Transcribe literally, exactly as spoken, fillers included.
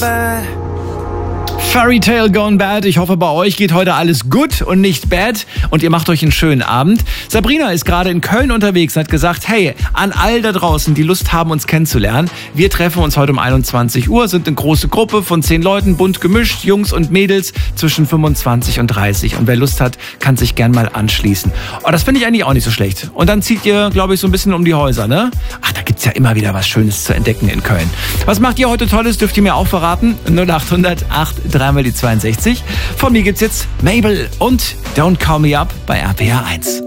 bad. Fairy Tale Gone Bad. Ich hoffe, bei euch geht heute alles gut und nicht bad und ihr macht euch einen schönen Abend. Sabrina ist gerade in Köln unterwegs und hat gesagt, hey, an all da draußen, die Lust haben, uns kennenzulernen, wir treffen uns heute um einundzwanzig Uhr, sind eine große Gruppe von zehn Leuten, bunt gemischt, Jungs und Mädels zwischen fünfundzwanzig und dreißig. Und wer Lust hat, kann sich gern mal anschließen. Oh, das finde ich eigentlich auch nicht so schlecht. Und dann zieht ihr, glaube ich, so ein bisschen um die Häuser, ne? Ach, da gibt's ja immer wieder was Schönes zu entdecken in Köln. Was macht ihr heute Tolles, dürft ihr mir auch verraten? null acht hundert acht dreimal die zweiundsechzig. Von mir gibt's jetzt Mabel und Don't Call Me Up bei R P R eins.